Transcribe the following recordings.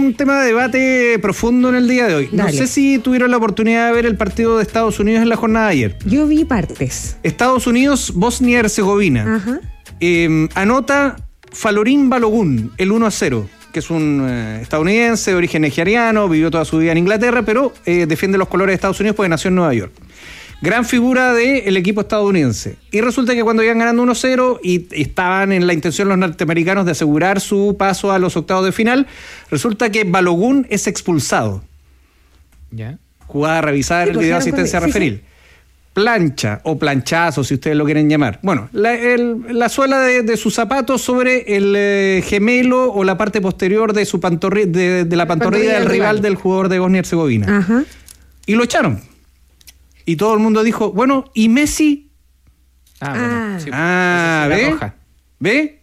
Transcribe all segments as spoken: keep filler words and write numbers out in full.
un tema de debate profundo en el día de hoy. Dale. No sé si tuvieron la oportunidad de ver el partido de Estados Unidos en la jornada de ayer. Yo vi partes. Estados Unidos, Bosnia y Herzegovina. Ajá. Eh, anota Falorín Balogun, el uno a cero, que es un eh, estadounidense de origen nigeriano, vivió toda su vida en Inglaterra, pero eh, defiende los colores de Estados Unidos porque nació en Nueva York. Gran figura del equipo estadounidense. Y resulta que cuando iban ganando uno cero y estaban en la intención los norteamericanos de asegurar su paso a los octavos de final, resulta que Balogun es expulsado. ¿Ya? Jugada a revisar, sí, el video de asistencia con... referil. Sí, sí. Plancha o planchazo, si ustedes lo quieren llamar. Bueno, la, el, la suela de, de su zapato sobre el eh, gemelo o la parte posterior de su pantorri de, de la pantorrilla del rival, rival del jugador de Bosnia y Herzegovina. Ajá. Y lo echaron. Y todo el mundo dijo, bueno, ¿y Messi? Ah, bueno, ah, sí, ah ¿ve? Roja. ¿Ve?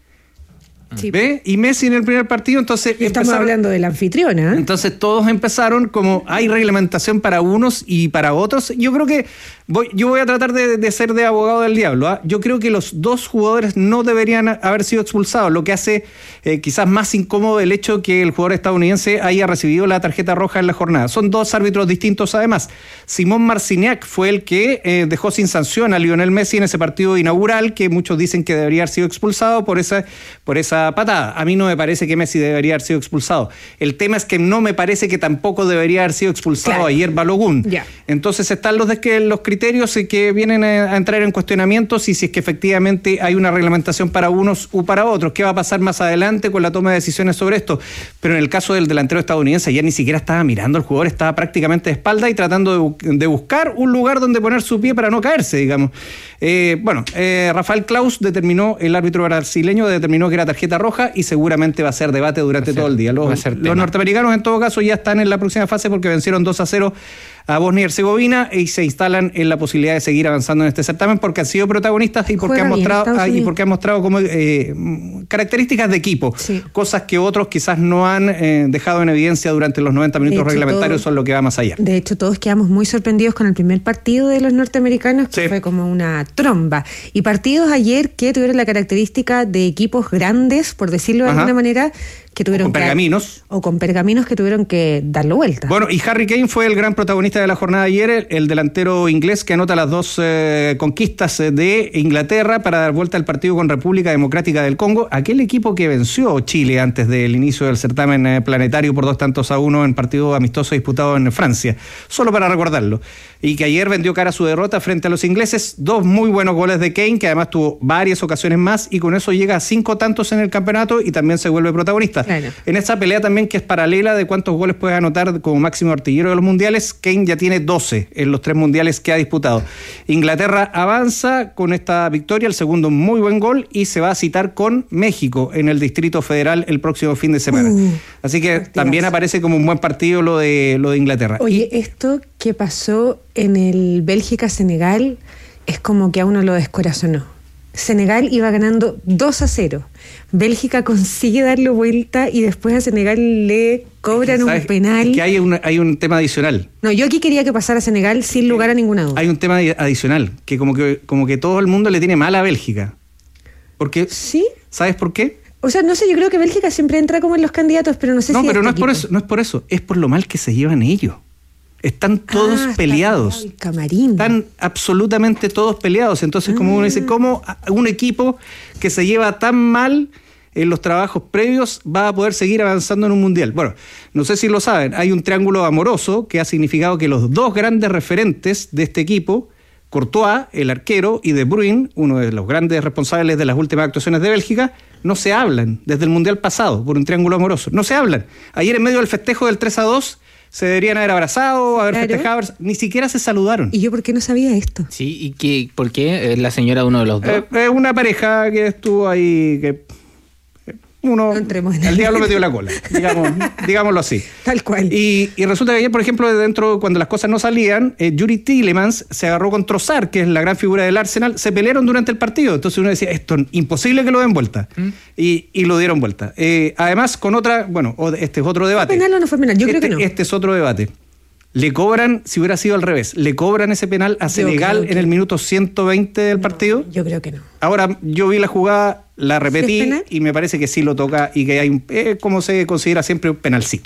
Sí. ¿Ve? Y Messi en el primer partido, entonces... Estamos empezaron, hablando de la anfitriona. ¿eh? Entonces todos empezaron como, hay reglamentación para unos y para otros. Yo creo que, voy, yo voy a tratar de, de ser de abogado del diablo. ¿eh? Yo creo que los dos jugadores no deberían haber sido expulsados, lo que hace eh, quizás más incómodo el hecho que el jugador estadounidense haya recibido la tarjeta roja en la jornada. Son dos árbitros distintos además. Simón Marciniak fue el que eh, dejó sin sanción a Lionel Messi en ese partido inaugural, que muchos dicen que debería haber sido expulsado por esa, por esa patada. A mí no me parece que Messi debería haber sido expulsado. El tema es que no me parece que tampoco debería haber sido expulsado claro. ayer Balogun. Yeah. Entonces están los, de que, los criterios que vienen a entrar en cuestionamientos y si es que efectivamente hay una reglamentación para unos u para otros. ¿Qué va a pasar más adelante con la toma de decisiones sobre esto? Pero en el caso del delantero estadounidense, ayer ni siquiera estaba mirando al jugador, estaba prácticamente de espalda y tratando de, de buscar un lugar donde poner su pie para no caerse, digamos. Eh, bueno, eh, Rafael Claus determinó, el árbitro brasileño determinó que era tarjeta roja y seguramente va a ser debate durante ser, todo el día. Los, los norteamericanos en todo caso ya están en la próxima fase porque vencieron dos a cero a Bosnia y Herzegovina y se instalan en la posibilidad de seguir avanzando en este certamen porque han sido protagonistas y porque han mostrado ah, y porque han mostrado como eh, características de equipo, sí. cosas que otros quizás no han eh, dejado en evidencia durante los noventa minutos hecho, reglamentarios, todo, son lo que va más allá. De hecho, todos quedamos muy sorprendidos con el primer partido de los norteamericanos, que sí. fue como una tromba. Y partidos ayer que tuvieron la característica de equipos grandes, por decirlo de Ajá. alguna manera, que tuvieron o con que, pergaminos. O con pergaminos que tuvieron que darlo vuelta. Bueno, y Harry Kane fue el gran protagonista de la jornada de ayer, el, el delantero inglés que anota las dos eh, conquistas de Inglaterra para dar vuelta al partido con República Democrática del Congo, aquel equipo que venció Chile antes del inicio del certamen eh, planetario por dos tantos a uno en partido amistoso disputado en Francia, solo para recordarlo. Y que ayer vendió cara a su derrota frente a los ingleses, dos muy buenos goles de Kane, que además tuvo varias ocasiones más, y con eso llega a cinco tantos en el campeonato y también se vuelve protagonista. Claro. En esta pelea también, que es paralela de cuántos goles puede anotar como máximo artillero de los mundiales, Kane ya tiene doce en los tres mundiales que ha disputado. Inglaterra avanza con esta victoria, el segundo muy buen gol, y se va a citar con México en el Distrito Federal el próximo fin de semana. Uh, Así que partidas. También aparece como un buen partido lo de, lo de Inglaterra. Oye, esto que pasó en el Bélgica-Senegal es como que a uno lo descorazonó. Senegal iba ganando dos a cero. Bélgica consigue darle vuelta y después a Senegal le cobran un penal. Es que hay, una, hay un tema adicional. No, yo aquí quería que pasara Senegal sin lugar a ninguna duda. Hay un tema adicional, que como que, como que todo el mundo le tiene mal a Bélgica. Porque, ¿sí? ¿Sabes por qué? O sea, no sé, yo creo que Bélgica siempre entra como en los candidatos, pero no sé no, si... No, pero no este es por eso, no es por eso, es por lo mal que se llevan ellos. Están todos ah, peleados. El camarín. Están absolutamente todos peleados. Entonces, ah. como uno dice, ¿cómo un equipo que se lleva tan mal en los trabajos previos va a poder seguir avanzando en un mundial? Bueno, no sé si lo saben, hay un triángulo amoroso que ha significado que los dos grandes referentes de este equipo, Courtois, el arquero, y De Bruyne, uno de los grandes responsables de las últimas actuaciones de Bélgica, no se hablan desde el mundial pasado por un triángulo amoroso. No se hablan. Ayer en medio del festejo del tres a dos se deberían haber abrazado, haber claro. festejado, ni siquiera se saludaron. ¿Y yo por qué no sabía esto? Sí, ¿y qué, por qué es la señora de uno de los dos? Es eh, una pareja que estuvo ahí, que uno, no entremos en el diablo metió la cola, digamos, digámoslo así. Tal cual. Y, y resulta que ayer, por ejemplo, dentro, cuando las cosas no salían, eh, Yuri Tielemans se agarró con Trossard, que es la gran figura del Arsenal, se pelearon durante el partido. Entonces uno decía, esto es imposible que lo den vuelta. ¿Mm? Y, y lo dieron vuelta. Eh, además, con otra, bueno, este es otro debate. ¿Fue penal o no fue penal? Yo este, creo que no. Este es otro debate. Le cobran, si hubiera sido al revés, le cobran ese penal a Senegal que... en el minuto ciento veinte del no, partido. Yo creo que no. Ahora, yo vi la jugada, la repetí ¿Sí es penal? Y me parece que sí lo toca y que hay un, eh, como se considera siempre, un penalcito.